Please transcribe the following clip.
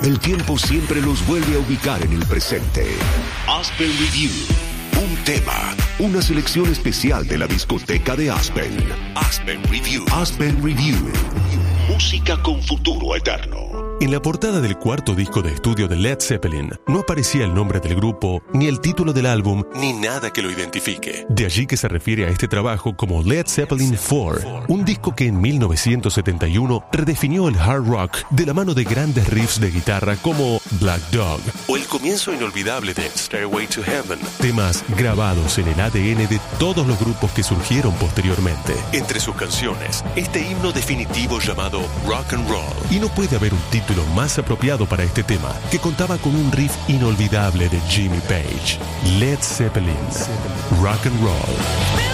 El tiempo siempre los vuelve a ubicar en el presente. Aspen Review. Un tema, una selección especial de la discoteca de Aspen. Aspen Review. Aspen Review. Música con futuro eterno. En la portada del cuarto disco de estudio de Led Zeppelin no aparecía el nombre del grupo, ni el título del álbum, ni nada que lo identifique. De allí que se refiere a este trabajo como Led Zeppelin 4, un disco que en 1971 redefinió el hard rock de la mano de grandes riffs de guitarra como Black Dog o el comienzo inolvidable de Stairway to Heaven, temas grabados en el ADN de todos los grupos que surgieron posteriormente. Entre sus canciones, este himno definitivo llamado Rock and Roll. Y no puede haber un título más apropiado para este tema, que contaba con un riff inolvidable de Jimmy Page. Led Zeppelin, Rock and Roll.